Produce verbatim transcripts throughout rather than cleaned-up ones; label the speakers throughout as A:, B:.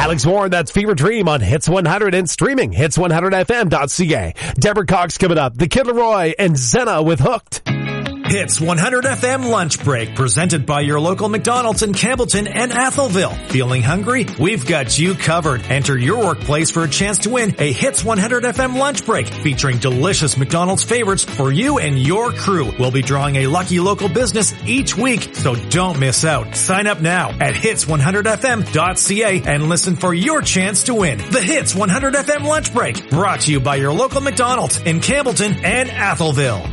A: Alex Warren, that's Fever Dream on Hits one hundred and streaming hits one hundred f m dot c a. Deborah Cox coming up. The Kid Laroi and Zenna with Hooked.
B: Hits one hundred F M Lunch Break, presented by your local McDonald's in Campbellton and Atholville. Feeling hungry? We've got you covered. Enter your workplace for a chance to win a Hits one hundred F M Lunch Break featuring delicious McDonald's favorites for you and your crew. We'll be drawing a lucky local business each week, so don't miss out. Sign up now at hits one hundred f m dot c a and listen for your chance to win the Hits one hundred F M Lunch Break, brought to you by your local McDonald's in Campbellton and Atholville.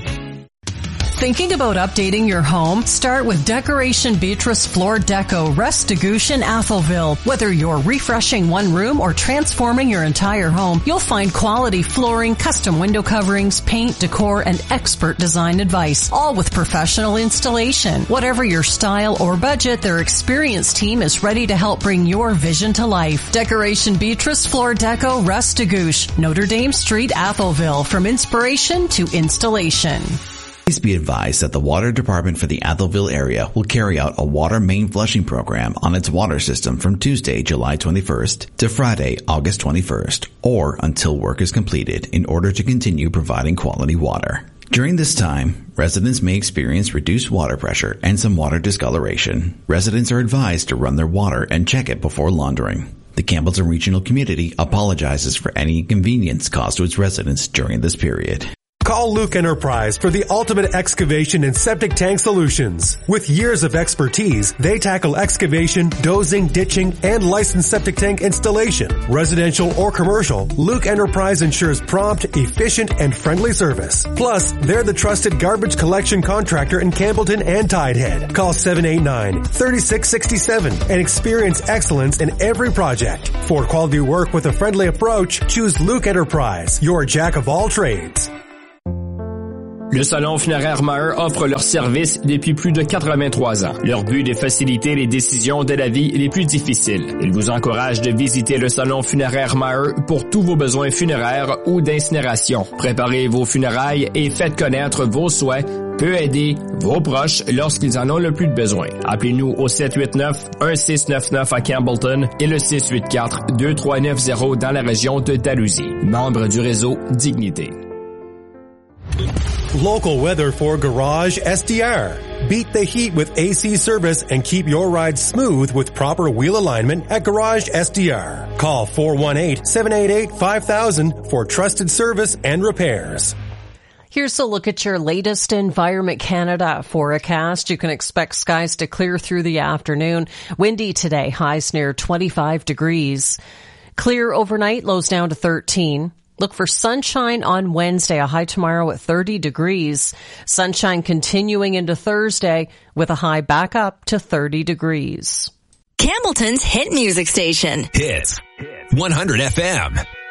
C: Thinking about updating your home? Start with Decoration Beatrice Floor Deco, Restigouche in Atholville. Whether you're refreshing one room or transforming your entire home, you'll find quality flooring, custom window coverings, paint, decor, and expert design advice, all with professional installation. Whatever your style or budget, their experienced team is ready to help bring your vision to life. Decoration Beatrice Floor Deco, Restigouche, Notre Dame Street, Atholville. From inspiration to installation.
D: Please be advised that the Water Department for the Atholville area will carry out a water main flushing program on its water system from Tuesday, July twenty-first to Friday, August twenty-first, or until work is completed in order to continue providing quality water. During this time, residents may experience reduced water pressure and some water discoloration. Residents are advised to run their water and check it before laundering. The Campbellton Regional Community apologizes for any inconvenience caused to its residents during this period.
E: Call Luke Enterprise for the ultimate excavation and septic tank solutions. With years of expertise, they tackle excavation, dozing, ditching, and licensed septic tank installation. Residential or commercial, Luke Enterprise ensures prompt, efficient, and friendly service. Plus, they're the trusted garbage collection contractor in Campbellton and Tidehead. Call seven eight nine, three six six seven and experience excellence in every project. For quality work with a friendly approach, choose Luke Enterprise, your jack of all trades.
F: Le Salon funéraire Maher offre leurs services depuis plus de quatre-vingt-trois ans. Leur but est de faciliter les décisions de la vie les plus difficiles. Ils vous encouragent de visiter le Salon funéraire Maher pour tous vos besoins funéraires ou d'incinération. Préparez vos funérailles et faites connaître vos souhaits peut aider vos proches lorsqu'ils en ont le plus de besoin. Appelez-nous au sept huit neuf, un six neuf neuf à Campbellton et le six huit quatre, deux trois neuf zéro dans la région de Dalhousie. Membre du réseau Dignité.
E: Local weather for Garage S D R. Beat the heat with A C service and keep your ride smooth with proper wheel alignment at Garage S D R. Call four one eight, seven eight eight, five thousand for trusted service and repairs.
C: Here's a look at your latest Environment Canada forecast. You can expect skies to clear through the afternoon. Windy today, highs near twenty-five degrees. Clear overnight, lows down to thirteen. Look for sunshine on Wednesday, a high tomorrow at thirty degrees. Sunshine continuing into Thursday with a high back up to thirty degrees.
G: Campbellton's hit music station.
H: Hits one hundred F M.